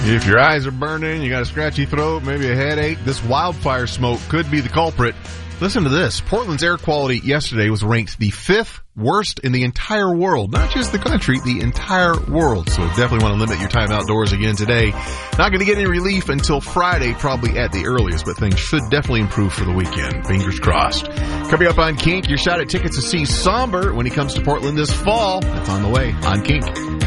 If your eyes are burning, you got a scratchy throat, maybe a headache, this wildfire smoke could be the culprit. Listen to this. Portland's air quality yesterday was ranked the 5th worst in the entire world. Not just the country, the entire world. So definitely want to limit your time outdoors again today. Not going to get any relief until Friday, probably at the earliest, but things should definitely improve for the weekend. Fingers crossed. Coming up on Kink, your shot at tickets to see Somber when he comes to Portland this fall. That's on the way on Kink.